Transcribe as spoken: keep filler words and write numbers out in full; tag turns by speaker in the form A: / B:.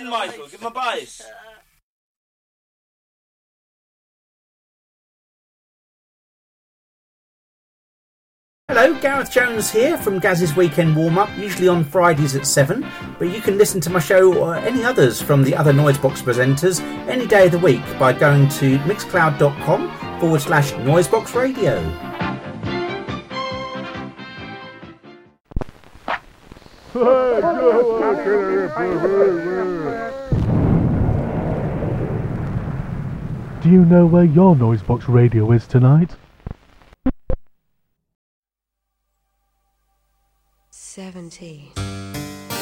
A: Michael. Give him a bass.
B: Hello, Gareth Jones here from Gaz's Weekend Warm-Up, usually on Fridays at seven, but you can listen to my show or any others from the other Noisebox presenters any day of the week by going to mixcloud.com forward slash Noisebox Radio.
C: Do you know where your Noisebox Radio is tonight?
D: Seventeen.